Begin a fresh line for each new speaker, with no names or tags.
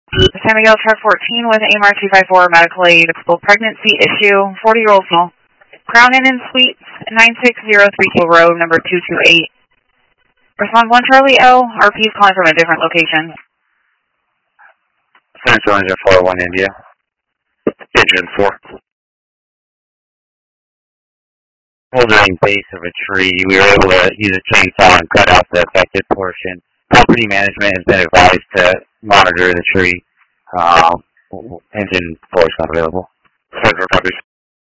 San Miguel Truck 14 with AMR 254 medical aid, pregnancy issue, 40-year-old female. Crown Inn and Suites, 96032 Road, number 228. Response 1 Charlie L. RP is calling from a different location.
Central Engine 401 India. Engine 4. Holding base of a tree, we were able to use a chainsaw and cut out the affected portion. Property management has been advised to monitor the tree. Engine 4 is not available.
Central copies.